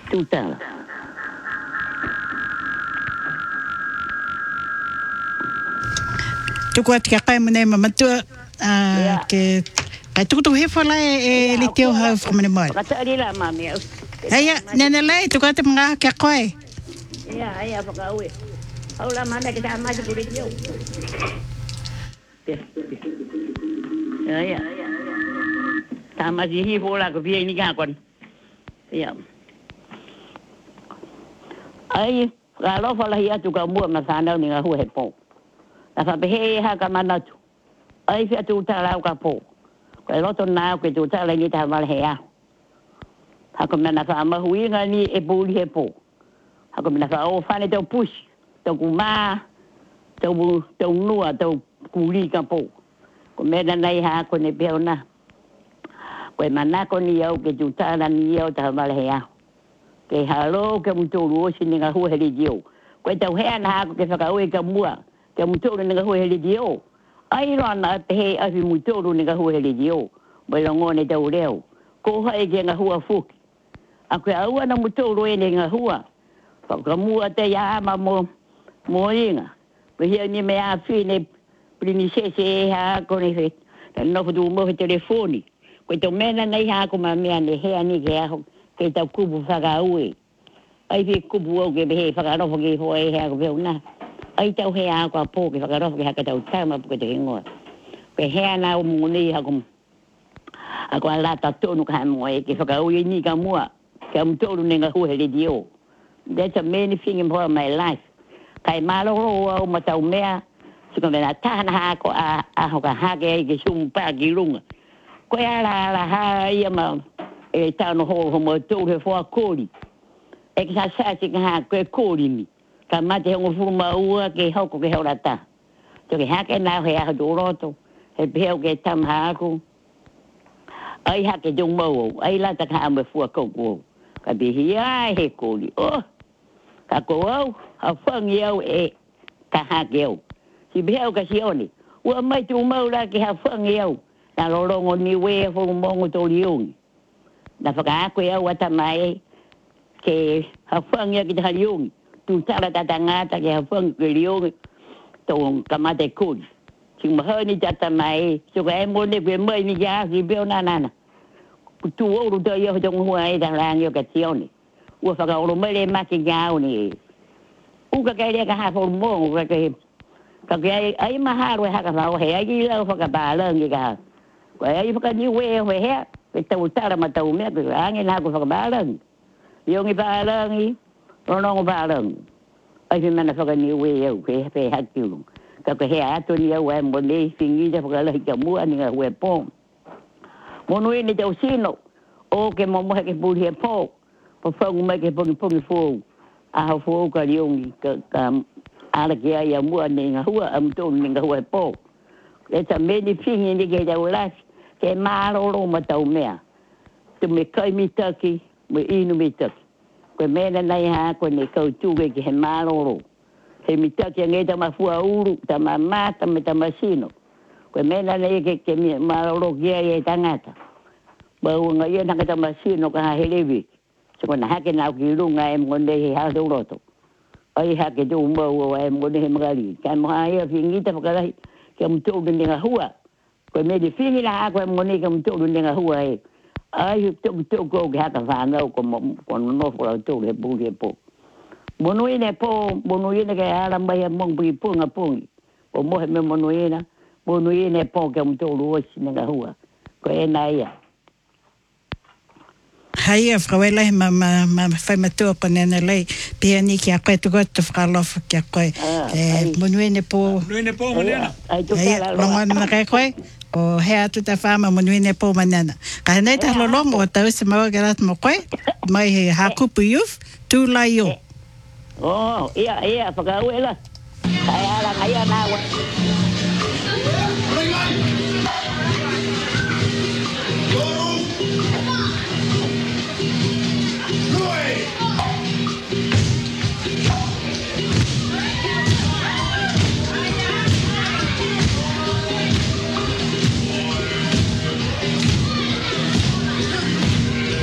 tutala. Tuku ati ka kai mene mamatua ke kai tuku he whala e li teo hau whamane mai. Katari la mami au. Heia, nene lei, tuku ati mga kia koe. Ia, whakaue. Au la mana ke tā mai kuri teo. Ia. Tā mai hi whola ko pia ni kā kon. Ia. Ai, ka lofa la hi atu ka mua ma whanau ni ngā hua he pō. Na whapehe ha ka manatu. Ai fia tu ta lau ka pō. Koe roto nāo ke tu ta lai ni ta wale he aho. Hako mena wha mahui ngā ni e pūri he pō. Hako mena wha o whane tau pushi. Tau ku mā. Tau nua. Tau kuri ka pō. Ko mena nei ha ko ne peo na. Koe manako ni au ke tu ta la ni au ta wale he aho. Ke halo ke muturu osi ni ngā hua he dio. Koe tau hea na hako ke whakaue ka mua. Ke mutoro ni ngā hua he dio. Ai rana te he ahi mutoro ni ngā hua he dio. Mai rangone tau reo. Ko hae ke ngā hua fuki. A koe aua na mutoro e ne ngā hua. Whakamua te yaama mo inga. Koe hea ni me a whine prini sese e ha kone he. Ta nofutu mo he telefoni. Koe tau mena nei hako ma mea ne hea ni ke aho. Ke tau kupu whakaue. Ai fi kupu au ke he whakarofo ke hoa e hea ko peo na. Ai tau hea ako a pō ke whakarofo ke haka tau tama puke te hengoa. Koe hea nā o mungonei hako. Ako a lata tonu ka mo e ke whakaue ni ka mua. Ke amutoro ne ngā hua he dio. That's a main thing in my life. Kai maloro au matau mea. Siko mena tāna hako a hoka hake ai ke sumpa ki runga. Koe ala ha ia ma e tāno ho mo tau he wha kōri. E ki sa sāsi ka ha koe kōri mi. Ka mate hongo fuma ua ke hoko ke haurata. So ke hake nao he aho do roto. He peo ke tam hako. Ai hake dung mau. Ai lata ka ame fua koko. Ka bihi ai he kōri. Oh! Ka ko au. Ha whangi au e ka hake au. Si peo ka si oni. Ua mai tu mau la ke ha whangi au. Na lorongo ni wea whangu mongo tori ungi. Na whakaako au ata mai ke ha whangi a ki te hari ungi. Tu tara tata ngata ke ha whangi ke riungi. Tō kamate kuri. Si mahani tata mai. So ka e mone kwe mai ni ki a ki peo nanana. Tu oru tō iho tōng hua e ta rangi o ka tioni. Ua whakaoro mai le maki ki au ni. Uka kai rea ka ha whauru mongo ka ke. Ka ke ai maharu e haka whao he. Ai ki lau whakapālangi ka ha. Koe ai whakani ue ho hea. Ke tau tara ma tau mea. Ke rangi nā ko whakapālangi. Iongi pālangi. Ronongo pālangi. Ai fi mana whakani ue au. Ke he hakiru. Ka ke hea ato ni au e monei. Fingi te whakalahi ka mua ni ngā ue pōm. Mono e ni tau sino. O ke momohe ke pūri he pō. Po whangu mai ke pongi fōu. Aho fōu ka riongi. Ka ala ke ai a mua ni ngā hua. Amutonu ni ngā hua he pō. E ta meni fingi ni ke tau lasi. Ke māroro ma tau mea. Tu me kai mi taki. Me inu mi taki. Koe mena nei ha koe ne kau tūge ki he māroro. He mi taki a ngai ta mafua uru. Ta ma mata me ta masino. Koe mena nei ke māroro ki ai e tangata. Bau nga ia naka ta masino ka ha helevi. So kona hake nau ki runga e mwone he ha roto. Ai hake tu mau e mwone he magari. Kai mga ia fingita whakarahi. Ke mtoru ni ngā hua. Koe me di whini la hako e mwone ke mtoru ni ngā hua e. Ai tōku kou ke haka whānau ko nofo la tōku he pūri he pō. Monuina e pō, monuina ke ara mai e mongpui punga pungi. O mohe me monuina e pō ke mtoru osi ni ngā hua. Koe e nā ia. Haia, whakawela he ma whai matua ko nena lei. Pia ni ki a koe tu koe tu whakalofa ki a koe. Monuine pō. Monuine pō manena. Haia, longona na kai koe. O hea tu ta whama monuine pō manena. Ka henei ta lolongo o tau se maua ke rata mo koe. Mai he hakupu youth, tū lai o. Oh, ia, whakauela. Kai ala ngai ana wa.